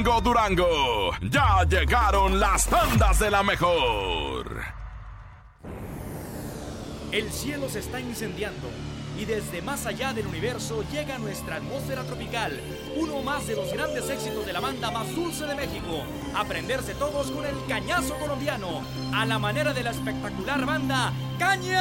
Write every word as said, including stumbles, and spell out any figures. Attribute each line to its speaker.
Speaker 1: Durango, Durango. Ya llegaron las tandas de la mejor.
Speaker 2: El cielo se está incendiando y desde más allá del universo llega nuestra atmósfera tropical. Uno más de los grandes éxitos de la banda más dulce de México. Aprenderse todos con el cañazo colombiano, a la manera de la espectacular banda Caña.